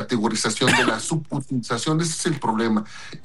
categorización, de la subutilización. Ese es el problema.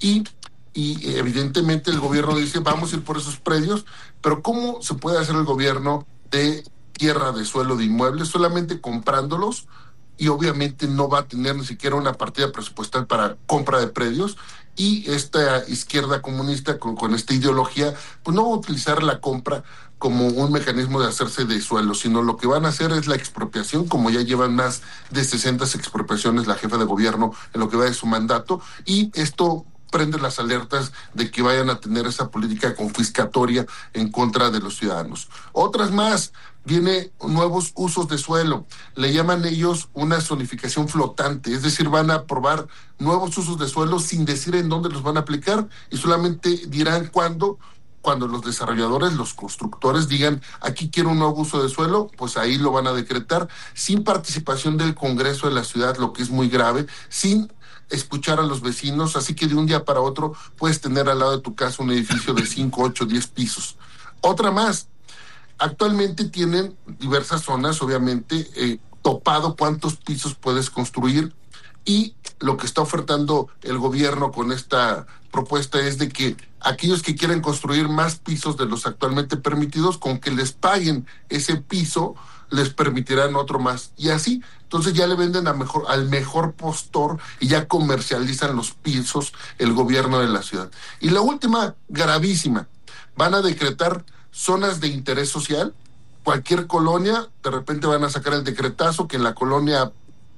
Y evidentemente el gobierno dice, vamos a ir por esos predios, pero ¿cómo se puede hacer el gobierno de tierra, de suelo, de inmuebles? Solamente comprándolos, y obviamente no va a tener ni siquiera una partida presupuestal para compra de predios, y esta izquierda comunista con esta ideología, pues no va a utilizar la compra como un mecanismo de hacerse de suelo, sino lo que van a hacer es la expropiación, como ya llevan más de 60 expropiaciones la jefa de gobierno en lo que va de su mandato, y esto prende las alertas de que vayan a tener esa política confiscatoria en contra de los ciudadanos. Otras más, viene nuevos usos de suelo, le llaman ellos una zonificación flotante, es decir, van a aprobar nuevos usos de suelo sin decir en dónde los van a aplicar, y solamente dirán cuándo. Cuando los desarrolladores, los constructores digan, aquí quiero un nuevo uso de suelo, pues ahí lo van a decretar, sin participación del Congreso de la ciudad, lo que es muy grave, sin escuchar a los vecinos, así que de un día para otro puedes tener al lado de tu casa un edificio de 5, 8, 10 pisos. Otra más, actualmente tienen diversas zonas, obviamente, topado cuántos pisos puedes construir, y lo que está ofertando el gobierno con esta propuesta es de que aquellos que quieren construir más pisos de los actualmente permitidos, con que les paguen ese piso, les permitirán otro más, y así. Entonces ya le venden al mejor postor, y ya comercializan los pisos el gobierno de la ciudad. Y la última, gravísima, van a decretar zonas de interés social. Cualquier colonia, de repente van a sacar el decretazo que en la colonia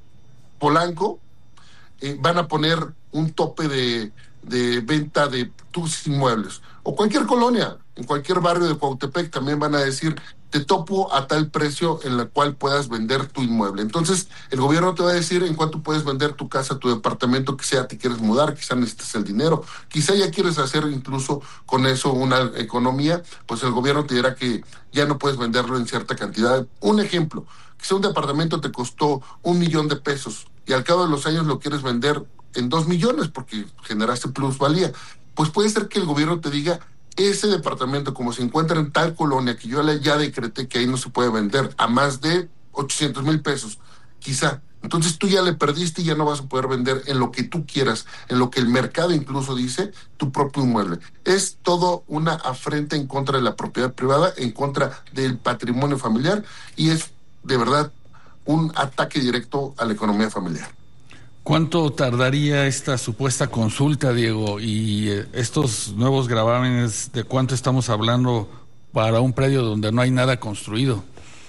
Polanco van a poner un tope de venta de tus inmuebles, o cualquier colonia, en cualquier barrio de Cuautepec también van a decir, te topo a tal precio en la cual puedas vender tu inmueble. Entonces el gobierno te va a decir en cuánto puedes vender tu casa, tu departamento, quizá te quieres mudar, quizá necesitas el dinero, quizá ya quieres hacer incluso con eso una economía, pues el gobierno te dirá que ya no puedes venderlo en cierta cantidad. Un ejemplo, quizá un departamento te costó $1,000,000 y al cabo de los años lo quieres vender en 2 millones porque generaste plusvalía. Pues puede ser que el gobierno te diga, ese departamento, como se encuentra en tal colonia que yo ya decreté que ahí no se puede vender a más de $800,000, quizá. Entonces tú ya le perdiste y ya no vas a poder vender en lo que tú quieras, en lo que el mercado incluso dice, tu propio inmueble. Es todo una afrenta en contra de la propiedad privada, en contra del patrimonio familiar, y es de verdad un ataque directo a la economía familiar. ¿Cuánto tardaría esta supuesta consulta, Diego? Y estos nuevos gravámenes, ¿de cuánto estamos hablando para un predio donde no hay nada construido?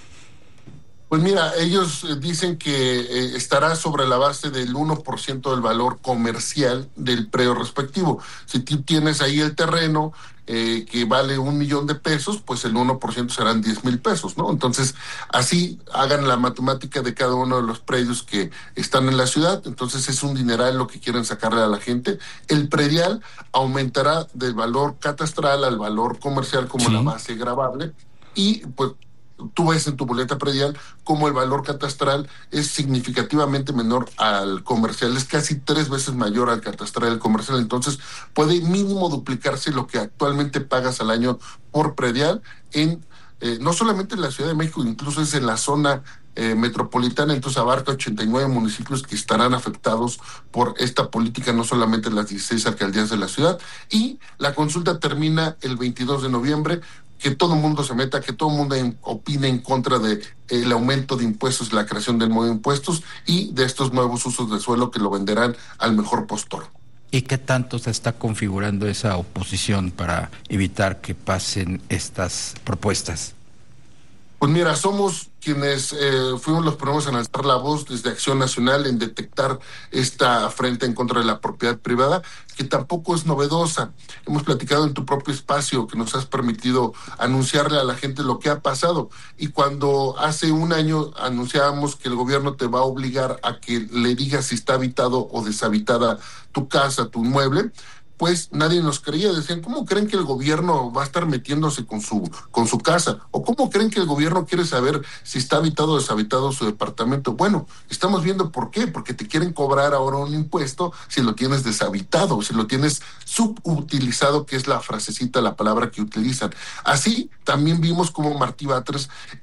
Pues mira, ellos dicen que estará sobre la base del 1% del valor comercial del predio respectivo. Si tú tienes ahí el terreno que vale $1,000,000, pues el 1% serán $10,000, ¿no? Entonces, así hagan la matemática de cada uno de los predios que están en la ciudad. Entonces es un dineral lo que quieren sacarle a la gente. El predial aumentará del valor catastral al valor comercial como Sí. la base gravable, y pues tú ves en tu boleta predial como el valor catastral es significativamente menor al comercial, es casi 3 veces mayor al catastral del comercial. Entonces puede mínimo duplicarse lo que actualmente pagas al año por predial no solamente en la Ciudad de México, incluso es en la zona metropolitana. Entonces abarca 89 municipios que estarán afectados por esta política, no solamente las 16 alcaldías de la ciudad. Y la consulta termina el 22 de noviembre, que todo el mundo se meta, que todo el mundo opine en contra de el aumento de impuestos, la creación de nuevos impuestos y de estos nuevos usos de suelo que lo venderán al mejor postor. ¿Y qué tanto se está configurando esa oposición para evitar que pasen estas propuestas? Pues mira, somos quienes fuimos los primeros en alzar la voz desde Acción Nacional en detectar esta afrenta en contra de la propiedad privada, que tampoco es novedosa. Hemos platicado en tu propio espacio que nos has permitido anunciarle a la gente lo que ha pasado, y cuando hace un año anunciábamos que el gobierno te va a obligar a que le digas si está habitado o deshabitada tu casa, tu inmueble, pues nadie nos creía. Decían, ¿cómo creen que el gobierno va a estar metiéndose con su casa? ¿O cómo creen que el gobierno quiere saber si está habitado o deshabitado su departamento? Bueno, estamos viendo por qué, porque te quieren cobrar ahora un impuesto si lo tienes deshabitado, si lo tienes subutilizado, que es la frasecita, la palabra que utilizan. Así también vimos como Martí Batres en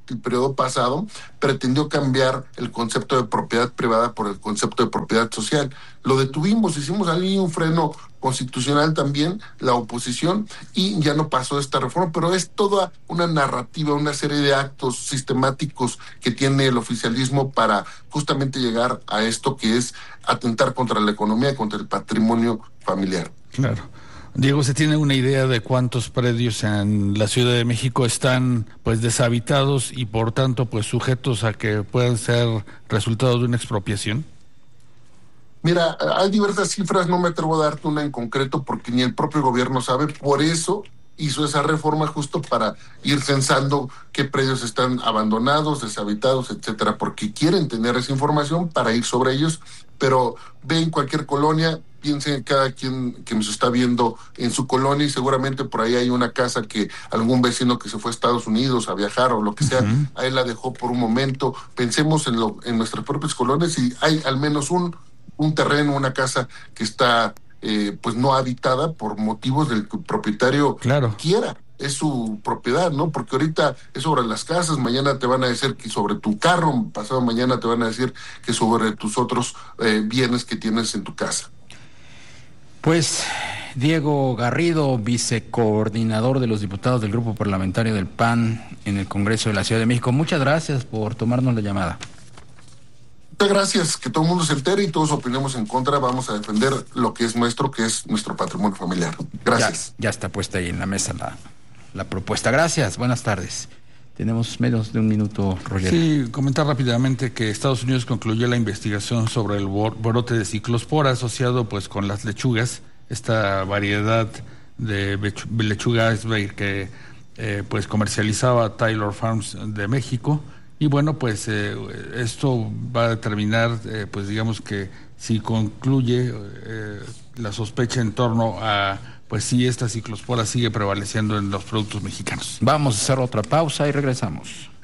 el periodo pasado, pretendió cambiar el concepto de propiedad privada por el concepto de propiedad social. Lo detuvimos, hicimos ahí un freno constitucional también, la oposición, y ya no pasó esta reforma, pero es toda una narrativa, una serie de actos sistemáticos que tiene el oficialismo para justamente llegar a esto que es atentar contra la economía y contra el patrimonio familiar. Claro. Diego, ¿se tiene una idea de cuántos predios en la Ciudad de México están pues deshabitados y por tanto pues sujetos a que puedan ser resultado de una expropiación? Mira, hay diversas cifras, no me atrevo a darte una en concreto porque ni el propio gobierno sabe, por eso hizo esa reforma justo para ir censando qué predios están abandonados, deshabitados, etcétera, porque quieren tener esa información para ir sobre ellos, pero ve en cualquier colonia, piense en cada quien que nos está viendo en su colonia y seguramente por ahí hay una casa que algún vecino que se fue a Estados Unidos a viajar o lo que sea, a él la dejó por un momento. Pensemos en nuestras propias colonias y hay al menos un terreno, una casa que está pues no habitada por motivos del que el propietario quiera. Es su propiedad, ¿no? Porque ahorita es sobre las casas, mañana te van a decir que sobre tu carro, pasado mañana te van a decir que sobre tus otros bienes que tienes en tu casa. Pues Diego Garrido, vicecoordinador de los diputados del Grupo Parlamentario del PAN en el Congreso de la Ciudad de México, muchas gracias por tomarnos la llamada. Muchas gracias, que todo el mundo se entere y todos opinemos en contra, vamos a defender lo que es nuestro patrimonio familiar. Gracias. Ya está puesta ahí en la mesa la propuesta. Gracias, buenas tardes. Tenemos menos de un minuto, Roger. Sí, comentar rápidamente que Estados Unidos concluyó la investigación sobre el brote de ciclospora asociado pues con las lechugas, esta variedad de lechuga iceberg que pues comercializaba Taylor Farms de México. Y bueno, pues esto va a determinar, pues digamos que si concluye la sospecha en torno a, pues si esta ciclospora sigue prevaleciendo en los productos mexicanos. Vamos a hacer otra pausa y regresamos.